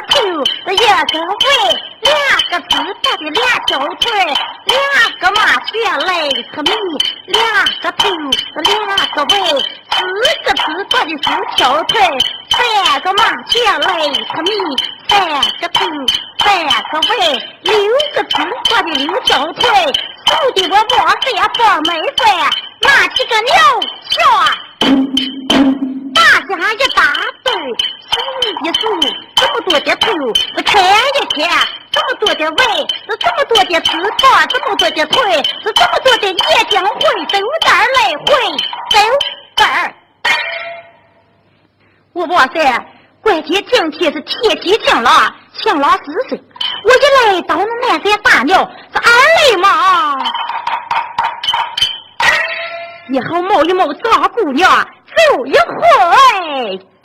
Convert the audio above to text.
头，一个胃，两个直直的两条腿，两个马血泪和米，两个头，两个胃，四个直直的四条腿，三个马血泪和米，三个头，三个胃，六个直直的六条腿，数的我脖子也放没饭，那几个牛下。大家一大堆，数一数，这么多的头，看一看，这么多的胃，这么多的翅膀，这么多的腿，这么多的眼睛会走这儿来回走这儿。哇塞，怪姐今天是天气晴朗，晴朗4岁。我一来到那南山大庙，这二来嘛，以后冒一冒大姑娘。走一回。